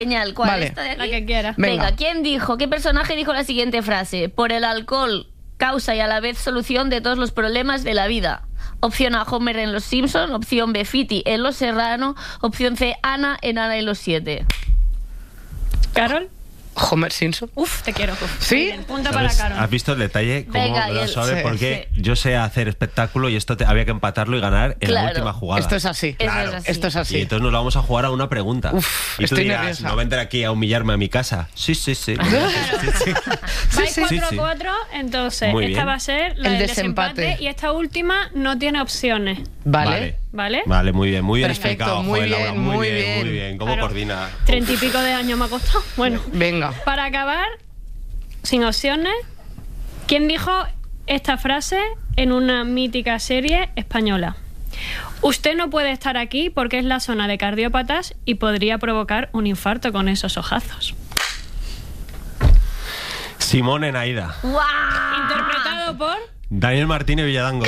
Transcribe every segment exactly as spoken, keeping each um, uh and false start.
Genial, ¿cuál? Vale. ¿Esta de aquí? La que quieras. Venga. Venga. ¿Quién dijo, qué personaje dijo la siguiente frase? Por el alcohol, causa y a la vez solución de todos los problemas de la vida. Opción A, Homer en Los Simpson. Opción B, Fiti en Los Serrano. Opción C, Ana en Ana y los Siete. ¿Carol? Homer Simpson. Uf, te quiero. ¿Sí? Bien, punto ¿Sabes? para Carol. ¿Has visto el detalle? Cómo Venga, me y lo el- sabe, sí, porque sí. yo sé hacer espectáculo y esto te- había que empatarlo y ganar en Claro. la última jugada. Esto es así. Eso es así. Esto es Y así. entonces nos lo vamos a jugar a una pregunta. Uf, y tú estoy dirás, nerviosa. no vendré aquí a humillarme a mi casa. Sí, sí, sí. sí, sí. Vais sí, cuatro sí. a cuatro, entonces Muy esta bien. va a ser la El del desempate. desempate. Y esta última no tiene opciones, Vale. ¿vale? Vale, muy bien, muy bien Perfecto, explicado. muy joder, Laura, bien, muy muy bien, bien. muy bien. ¿Cómo Claro. coordina? Treinta y pico de años me ha costado. Bueno, Venga. para acabar, sin opciones, ¿quién dijo esta frase en una mítica serie española? Usted no puede estar aquí porque es la zona de cardiópatas y podría provocar un infarto con esos ojazos. Simón en Aida. ¡Guau! Interpretado por... Daniel Martínez Villadangos.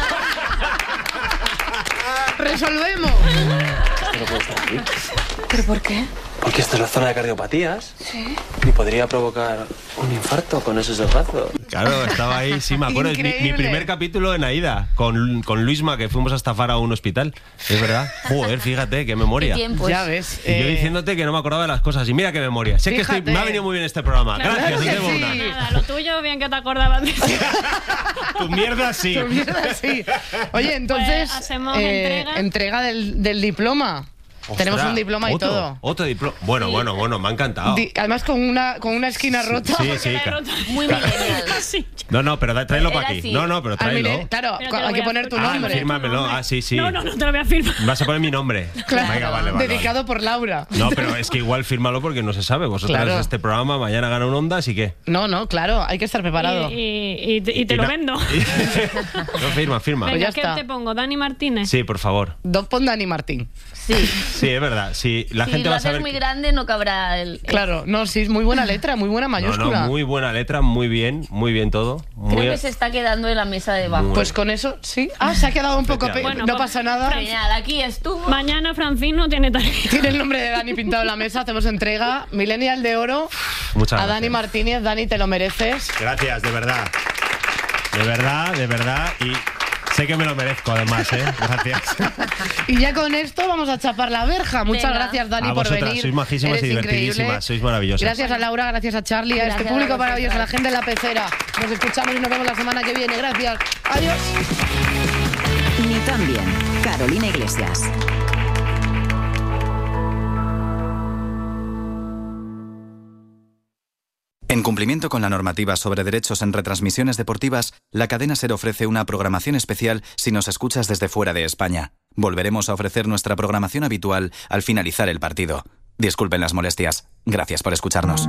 ¡Resolvemos! No puede estar aquí. ¿Pero por qué? Porque esta es la zona de cardiopatías. Sí. Y podría provocar un infarto con esos ojazos. Claro, estaba ahí, sí, me acuerdo. Es mi, mi Increíble. primer capítulo en Aida, con, con Luisma, que fuimos a estafar a un hospital. Es verdad. Joder, fíjate, qué memoria. ¿Qué tiempos? Ya ves. Y yo eh, diciéndote que no me acordaba de las cosas. Y mira qué memoria. Sé que estoy, Fíjate. me ha venido muy bien este programa. Claro Gracias, que os debo sí. una. Nada, lo tuyo, bien que te acordabas de eso. Tu mierda sí. tu mierda, sí. Oye, entonces. Pues hacemos eh, entrega. entrega del, del diploma. Tenemos Ostras, un diploma y otro, todo. Otro diploma. Bueno, Sí. bueno, bueno, me ha encantado. Di- además, con una, con una esquina rota. Sí, sí. La he ca- roto. Muy millennial. Sí. No, no, pero da- tráelo Era para aquí. así. No, no, pero Al tráelo. milenio- claro, Pero te lo hay voy que a- poner tu Ah, nombre. fírmamelo. Ah, sí, sí. No, no, no te lo voy a firmar. Vas a poner mi nombre. Claro, Venga, vale, vale. dedicado por Laura. vale. No, pero es que igual fírmalo porque no se sabe. Vosotras Claro. este programa, mañana gana un Ondas y qué. No, no, claro, hay que estar preparado. Y, y- y te- y te Y lo no- vendo. No, firma, firma. Pues ya Venga, ¿qué está. te pongo? ¿Dani Martínez? Sí, por favor. Dos pon Dani Martín. Sí. Sí, es verdad. Sí, la Si gente lo va a haces saber. muy grande, no cabrá el... Claro, no, sí, muy buena letra, muy buena No, mayúscula. no, muy buena letra, muy bien, muy bien todo. Muy Creo que se está quedando en la mesa de abajo. Muy- Pues con eso, sí. Ah, se ha quedado un poco. pe- Bueno, no pues, pasa nada. Genial, aquí estuvo. Mañana Francino tiene tarea. Tiene el nombre de Dani pintado en la mesa. Hacemos entrega. Millennial de oro Muchas a gracias. Dani Martínez. Dani, te lo mereces. Gracias, de verdad. De verdad, de verdad. Y sé que me lo merezco, además, ¿eh? Gracias. Y ya con esto vamos a chapar la verja. Muchas Venga. gracias, Dani, A por vosotras, venir. sois majísimas Eres y divertidísimas, increíble. sois maravillosas. Gracias a Laura, gracias a Charlie, a Gracias este a público vosotras. maravilloso, a la gente de la pecera. Nos escuchamos y nos vemos la semana que viene. Gracias. Adiós. Ni tan bien. Carolina Iglesias. En cumplimiento con la normativa sobre derechos en retransmisiones deportivas, la cadena SER ofrece una programación especial si nos escuchas desde fuera de España. Volveremos a ofrecer nuestra programación habitual al finalizar el partido. Disculpen las molestias. Gracias por escucharnos.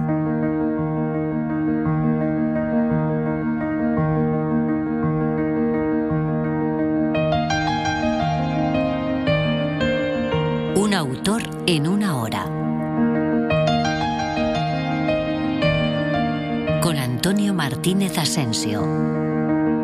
Un autor en una hora. Con Antonio Martínez Asensio.